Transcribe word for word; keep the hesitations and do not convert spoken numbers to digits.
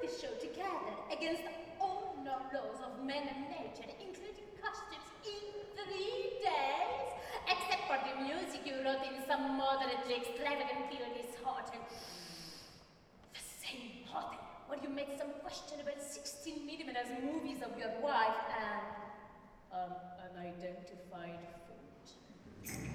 this show together against all known laws of man and nature, including costumes in three days, except for the music you wrote in some moderately extravagant period hotel. The same hotel where you made some questionable sixteen millimeter movies of your wife and um, unidentified food.